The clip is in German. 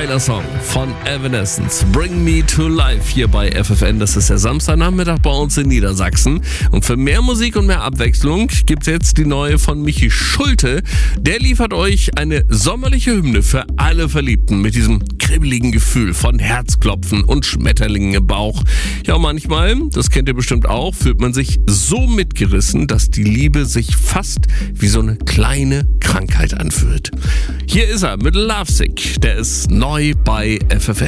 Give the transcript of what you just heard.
Geiler Song von Evanescence. Bring Me to Life hier bei FFN. Das ist der Samstagnachmittag bei uns in Niedersachsen. Und für mehr Musik und mehr Abwechslung gibt's jetzt die neue von Michi Schulte. Der liefert euch eine sommerliche Hymne für alle Verliebten mit diesem kribbeligen Gefühl von Herzklopfen und Schmetterlingen im Bauch. Ja, manchmal, das kennt ihr bestimmt auch, fühlt man sich so mitgerissen, dass die Liebe sich fast wie so eine kleine Krankheit anfühlt. Hier ist er mit Lovesick. Der ist neu bei FFN.